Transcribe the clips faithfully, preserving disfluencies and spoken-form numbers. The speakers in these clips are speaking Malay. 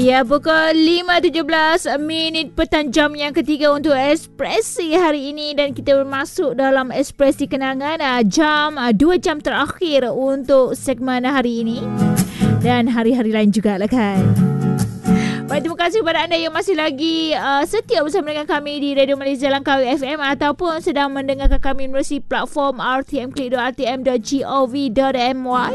Ya, pukul lima tujuh belas minit petang, jam yang ketiga untuk Ekspresi hari ini. Dan kita masuk dalam Ekspresi Kenangan, jam dua jam terakhir untuk segmen hari ini. Dan hari-hari lain juga lah kan. Baik, terima kasih kepada anda yang masih lagi uh, setia bersama dengan kami di Radio Malaysia Langkawi F M ataupun sedang mendengarkan kami melalui platform r t m klik dot r t m dot gov dot m y.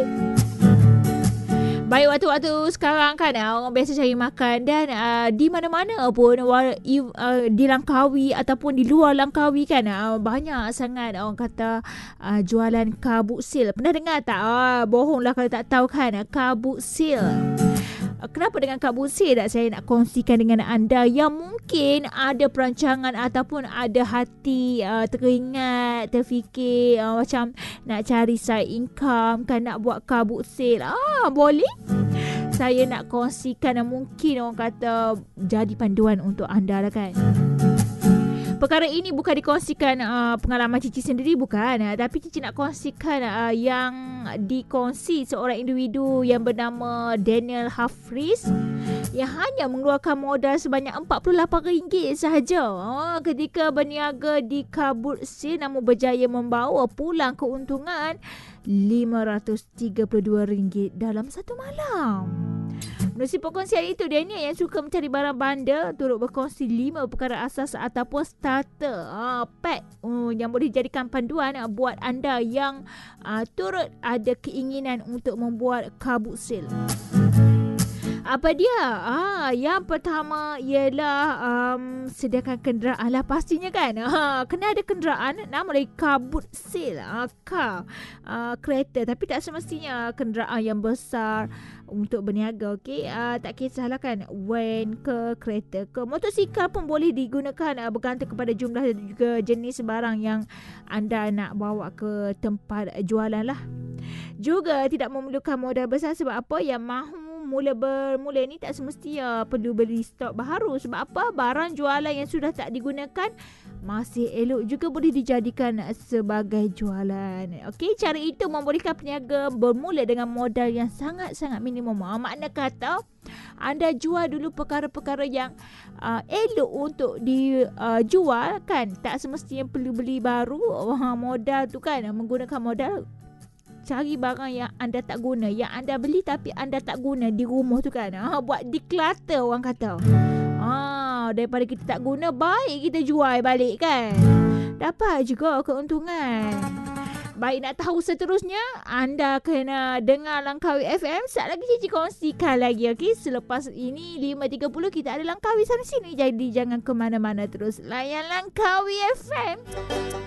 Baik, waktu-waktu sekarang kan orang biasa cari makan dan uh, di mana-mana pun uh, di Langkawi ataupun di luar Langkawi kan uh, banyak sangat orang kata uh, jualan kabut sil. Pernah dengar tak? Uh, bohonglah kalau tak tahu kan, uh, kabut sil. Kenapa dengan kabut sil tak saya nak kongsikan dengan anda yang mungkin ada perancangan ataupun ada hati uh, teringat, terfikir uh, macam nak cari side income kan, nak buat kabut sil. Ah, boleh? Saya nak kongsikan uh, mungkin orang kata jadi panduan untuk anda lah kan. Perkara ini bukan dikongsikan uh, pengalaman Cici sendiri, bukan. Uh, tapi Cici nak kongsikan uh, yang dikongsi seorang individu yang bernama Daniel Hafriz yang hanya mengeluarkan modal sebanyak empat puluh lapan ringgit sahaja uh, ketika berniaga di kabut sil, namun berjaya membawa pulang keuntungan lima ratus tiga puluh dua ringgit dalam satu malam. Menerusi perkongsian itu, Daniel yang suka mencari barang bandar turut berkongsi lima perkara asas ataupun starter uh, pack uh, yang boleh dijadikan panduan uh, buat anda yang uh, turut ada keinginan untuk membuat kabut sil. Apa dia? Ah, yang pertama ialah um, sediakan kenderaan lah pastinya kan. Ha, kena ada kenderaan, nama lagi kabut sil. Ah, car, ah, kereta, tapi tak semestinya kenderaan yang besar untuk berniaga. Okey, ah, tak kisahlah kan, van ke, kereta ke, motosikal pun boleh digunakan, ah, bergantung kepada jumlah dan juga jenis barang yang anda nak bawa ke tempat jualan lah. Juga tidak memerlukan modal besar. Sebab apa? Yang mahu mula bermula ni tak semestinya perlu beli stok baharu. Sebab apa? Barang jualan yang sudah tak digunakan masih elok juga boleh dijadikan sebagai jualan. Okey, cara itu membolehkan peniaga bermula dengan modal yang sangat-sangat minimum. Ha, makna kata anda jual dulu perkara-perkara yang uh, elok untuk dijual uh, kan. Tak semestinya perlu beli baru. Ha, modal tu kan, menggunakan modal, cari barang yang anda tak guna, yang anda beli tapi anda tak guna di rumah tu kan. Ha, buat declutter orang kata. Ha, daripada kita tak guna, baik kita jual balik kan. Dapat juga keuntungan. Baik, nak tahu seterusnya, anda kena dengar Langkawi F M. Sekejap lagi Cici kongsikan lagi. Okay? Selepas ini lima tiga puluh kita ada Langkawi sana sini. Jadi jangan ke mana-mana terus. Layan Langkawi F M.